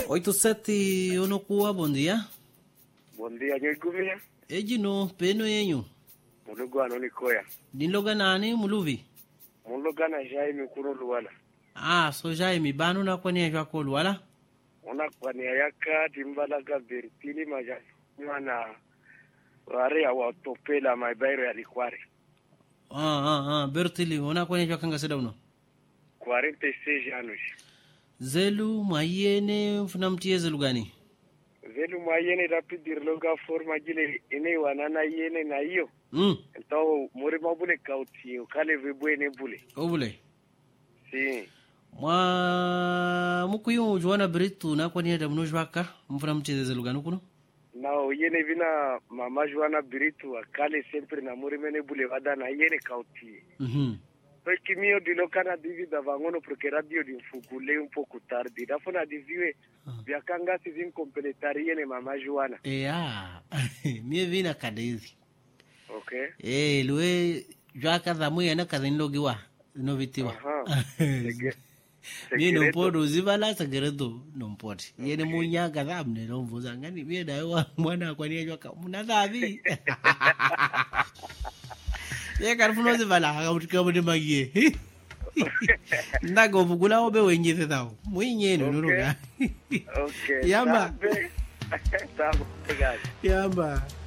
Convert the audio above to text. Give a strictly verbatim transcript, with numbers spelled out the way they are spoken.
oito sete onokuwa, bom dia. Bom dia, nyegumia. Eji no peno yenyu. Mulugu anonikoya. Dinloga nani muluvi? Muluga na Jaime kuno luwala. Ah, so Jaime banu na kwani ya kwa luwala? Ona kwani yaka timbalaga bertili maja. Mwana ware ya watopela maibairo ya likware. Ah, ah, ah, bertili ona kwani ya kanga seda uno? quarenta e seis anos. Zelu mayene mfuna mtie zelu gani? Zelu mayene rapidir loga forma gile ine wanana yene na iyo. Mm. Então, muri mabule kauti, ukale vibwene bule. Obule. Sim. Mwa mukuyu juana britu na kwani ya mnojwaka mfuna mtie zelu gani kuno? Não, yene vina mama Joana Brito akale sempre na muri mene bule wada na yene kauti. Mhm. Foi que mio di locana divida vangono porque radio di fugule un poco tardi. Da fona di vive vya kanga si vin completari yene mama Joana. Yeah. Mie vina kadezi. Okay. Eh, luwe jwaka za muya na kazi nlogiwa. Novitiwa. Aha. Mie nompodo zivala sagredo nompoti. Yene munya kaza mne nomvoza ngani mie dawa mwana kwa niya jwaka munazavi. Ye karfuno zivala hakamutika mwene magie. Ndago vugula obe wenye thao. Mwenye nunuga. Okay. Yamba. Tá bom, obrigado. Yamba.